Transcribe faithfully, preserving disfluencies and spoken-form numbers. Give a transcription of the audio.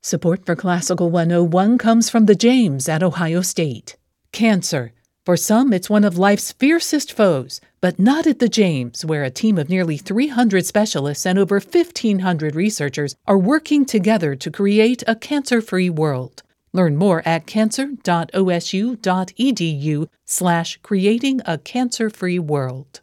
Support for Classical one oh one comes from the James at Ohio State. Cancer. For some, it's one of life's fiercest foes, but not at the James, where a team of nearly three hundred specialists and over fifteen hundred researchers are working together to create a cancer-free world. Learn more at cancer.osu.edu slash creating a cancer-free world.